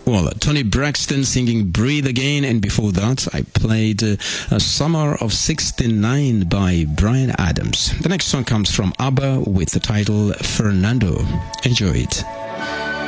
Well, Toni Braxton singing Breathe Again, and before that I played Summer of 69 by Bryan Adams. The next song comes from ABBA with the title Fernando. Enjoy it.